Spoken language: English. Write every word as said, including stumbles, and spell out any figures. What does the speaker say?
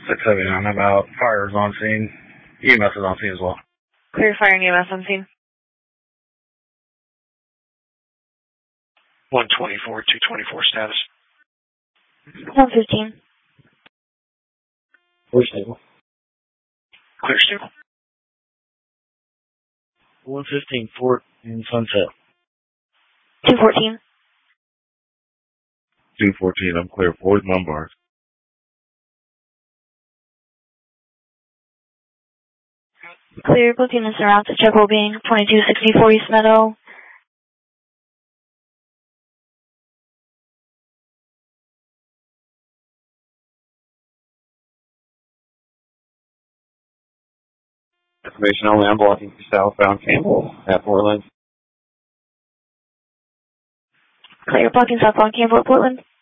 six seventy-nine about fires on scene. E M S is on scene as well. Clear fire and E M S on scene. one twenty-four, two twenty-four status. one fifteen. Clear stable. Clear stable. one fifteen, Fort in Sunset. two fourteen. two fourteen, I'm clear. Fort Lombard. Clear platoon and surround to check well-being. twenty-two sixty-four East Meadow. Information only, I'm blocking for southbound Campbell at Portland. Clear blocking southbound Campbell at Portland.